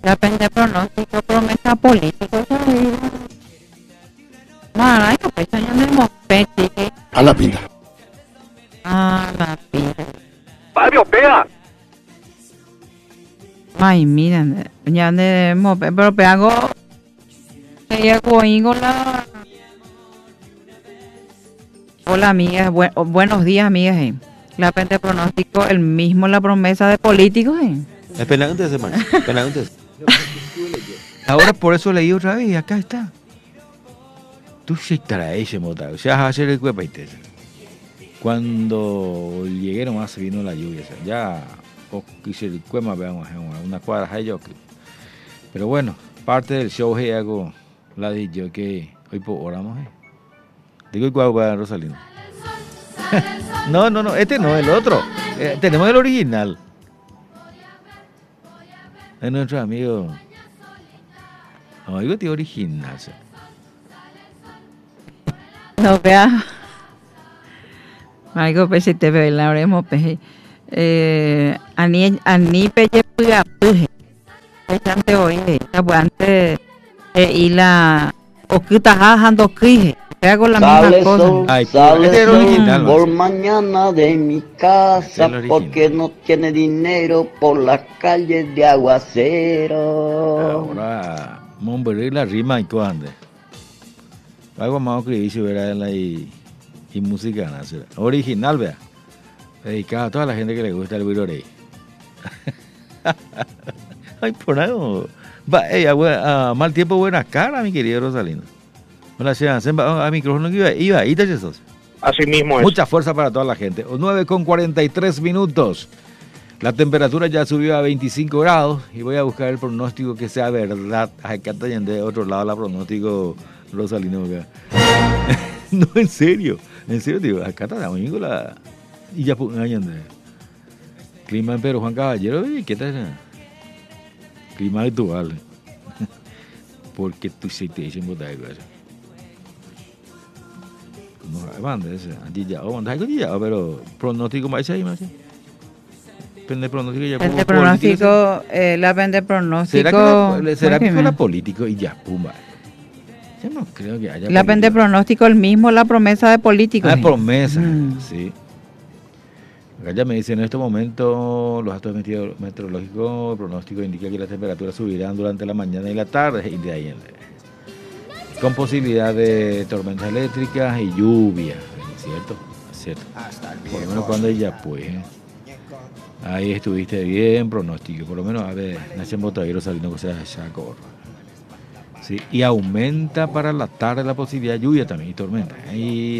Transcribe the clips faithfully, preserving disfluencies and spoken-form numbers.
Depende pronóstico, promesa político. Maray, no pues ya no hemos peti. A la pinta. A la pinta. Fabio, pega. Ay, miren, ya no hemos peti, pero pegago. Se llegó la. Hola, amigas. Bu buenos días, amigas. Eh. La pente pronóstico, el mismo la promesa de políticos. Eh. Espera antes, hermano. Espera antes. Ahora por eso leí otra vez y acá está. Tú se traes mota, o sea, hacer el cuerpo. Cuando llegué nomás se vino la lluvia, ya quise el cuema, veamos, una cuadra hay yo. Pero bueno, parte del show que hago la di yo que hoy por oramos. Eh. Digo el cuadro para Rosalino. No, no, no, este no, el otro. Eh, tenemos el original. Es nuestro amigo. No, digo tío original. ¿Sí? No vea. Algo pues si te veo la oremos pues. Eh, ani ani pelle puga puje. Bastante hoy, antes eh, y la oquita jajando quije. Hago la sale misma cosa. Sol, Ay, sale este sol original, por mañana de mi casa porque no tiene dinero por las calles de aguacero. Ahora, Monberry la rima y cuande. Algo más que dice, verá, y, y música nacional. Original, vea. Dedicado a toda la gente que le gusta el Wirorey. Ay, por algo. Va, ey, a, a mal tiempo, buena cara, mi querido Rosalino. Hola, a micrófono que iba, iba ahí, Tachesos. Así mismo es. Mucha fuerza para toda la gente. nueve con cuarenta y tres minutos. La temperatura ya subió a veinticinco grados y voy a buscar el pronóstico que sea verdad. Acá está de otro lado la pronóstico Rosalino. No, en serio. En serio, digo, acá está domingo la. Y ya pues de clima en Pedro Juan Caballero, ¿y qué tal? Clima actual. Porque tú sí te dicen botar de cosa. No, manda ese, ya, o manda algo ya, pero pronóstico más ahí más. Pende pronóstico ya. Pende pronóstico, eh, la pende pronóstico. ¿Será que la, será que fuera político y ya, pumba? Yo no creo que haya. La pende pronóstico el mismo, la promesa de políticos. Ah, promesa, mm. sí. Acá ya me dice en este momento los datos meteorológicos, el pronóstico indica que las temperaturas subirán durante la mañana y la tarde y de ahí en con posibilidad de tormentas eléctricas y lluvia, ¿cierto? ¿Cierto? Por lo menos cuando ella pues. Ahí estuviste bien, pronóstico. Por lo menos, a ver, nace en Botadero saliendo que sea Chaco. Sí, y aumenta para la tarde la posibilidad de lluvia también y tormenta. Y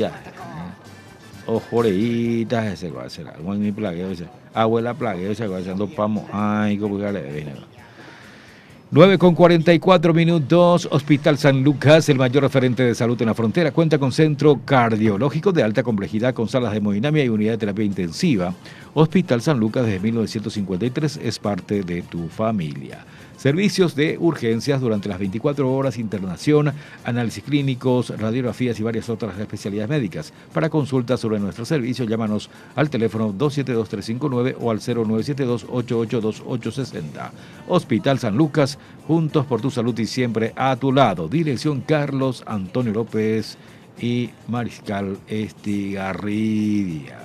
ojoreitas, ese va a ser algo en mi plagueo. Abuela plagueo, ese va a ser dos pamos. Ay, como que le viene. nueve con cuarenta y cuatro minutos, Hospital San Lucas, el mayor referente de salud en la frontera, cuenta con centro cardiológico de alta complejidad con salas de hemodinamia y unidad de terapia intensiva. Hospital San Lucas desde mil novecientos cincuenta y tres es parte de tu familia. Servicios de urgencias durante las veinticuatro horas, internación, análisis clínicos, radiografías y varias otras especialidades médicas. Para consultas sobre nuestro servicio, llámanos al teléfono dos siete dos, tres cinco nueve o al cero nueve siete dos, ocho ocho dos, ocho seis cero. Hospital San Lucas, juntos por tu salud y siempre a tu lado. Dirección Carlos Antonio López y Mariscal Estigarribia.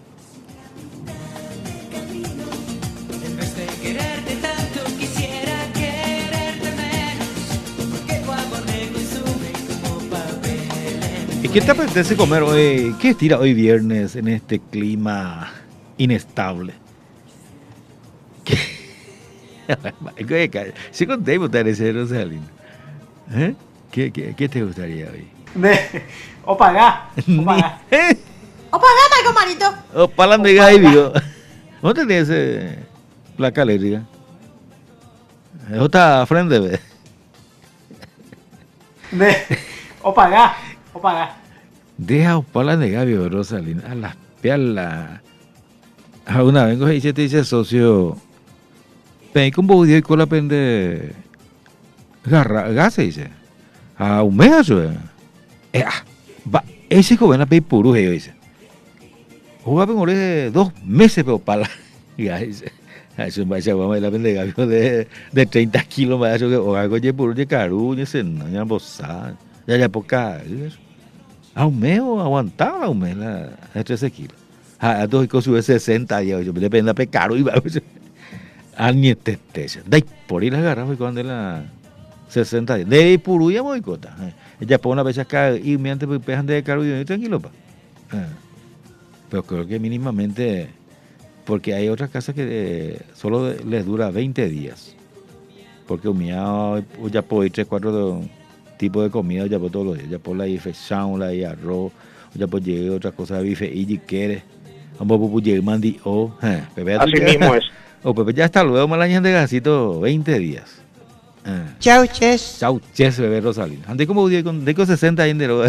¿Y qué te apetece comer hoy? ¿Qué estira hoy viernes en este clima inestable? Sí, conté botar ese Rosalino. ¿Eh? ¿Qué, qué, ¿Qué te gustaría hoy? O pagá. O pagá. ¿Eh? O pagá, Marco Marito. O palando y vivo. ¿No tenés ese placa alérgica? Eso está frente, ¿ves? O pagá. O pagá. Deja palas de Gabio, Rosalina. A las pialas. A una vez y se te dice socio. Pen con bodio y cola pende. Garra, gas dice. A un mes eso. Eh, va, ese joven a pedir puro, dice. Jugaba en dos meses, pero para la. Dice. Eso vaya vamos a la pendeja de de treinta kilos más eso que o algo de por de caru, ni se no ya bosa. Ya ya poca. A un mes o aguantaba a un mes la trece kilos. A dos y sube sesenta ya, yo depende de caro y va. A niete te. Dai por ir a agarrar fue cuando la sesenta días. De puru ya voy cota. Ella pone una vez acá y me antes pejan de caro y tranquilo pa. Pero creo que mínimamente. Porque hay otras casas que eh, solo les dura veinte días. Porque un miado ya puedo ir tres, cuatro tipos de comida ya por todos los días. Ya por la bife chão, la y arroz, ya por llegar otras cosas de bife y si quieres. Vamos por llegar mandi o. Así mismo es. O Pepe ya está luego malañas de gasito veinte días. Ah. Chau, ches. Chau, ches, bebé Rosalina. Ande como de con, de con sesenta ahí en de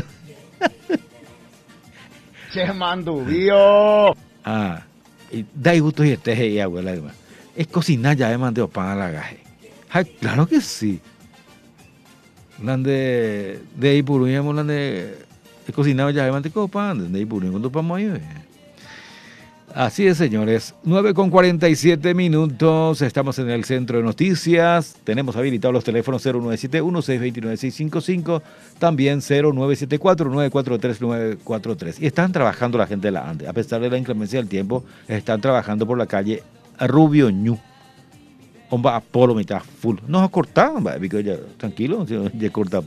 Che mandubio. Ah. Y da gusto y este y abuela hermano. Es cocinar ya de manteo pan a la gaje. Ay, claro que sí. Lan de de Ipuruña, lan de cocinar ya de manteo pan de Ipuruña cuando pan ahí. Así es, señores. nueve con cuarenta y siete minutos. Estamos en el centro de noticias. Tenemos habilitados los teléfonos cero nueve siete uno, seis dos nueve, seis cinco cinco. También cero nueve siete cuatro, nueve cuatro tres, nueve cuatro tres. Y están trabajando la gente de la ANDE. A pesar de la inclemencia del tiempo, están trabajando por la calle Rubio Ñu. Homba Apolo, mitad full. Nos cortaban, tranquilo, ya corta.